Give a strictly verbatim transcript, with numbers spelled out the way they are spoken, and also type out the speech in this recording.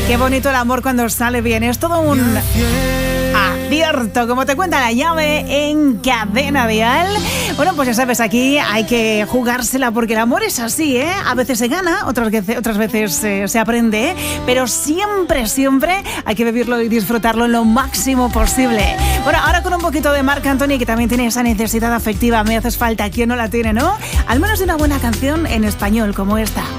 Qué bonito el amor cuando sale bien. Es todo un acierto, como te cuenta La Llave en Cadena Dial. Bueno, pues ya sabes, aquí hay que jugársela porque el amor es así, ¿eh? A veces se gana, otras veces, otras veces eh, se aprende, pero siempre, siempre hay que vivirlo y disfrutarlo lo máximo posible. Bueno, ahora con un poquito de Marc Anthony, que también tiene esa necesidad afectiva. Me haces falta, ¿quién no la tiene, no? Al menos de una buena canción en español como esta.